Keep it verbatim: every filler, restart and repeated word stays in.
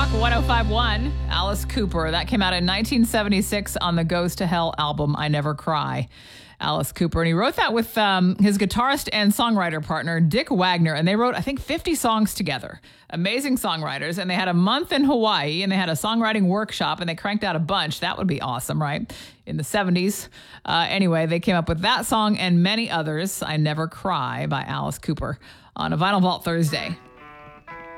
Rock one oh five point one, Alice Cooper. That came out in nineteen seventy-six on the Goes to Hell album, I Never Cry. Alice Cooper. And he wrote that with um, his guitarist and songwriter partner, Dick Wagner. And they wrote, I think, fifty songs together. Amazing songwriters. And they had a month in Hawaii and they had a songwriting workshop and they cranked out a bunch. That would be awesome, right? In the seventies. Uh, anyway, they came up with that song and many others. I Never Cry by Alice Cooper on a Vinyl Vault Thursday.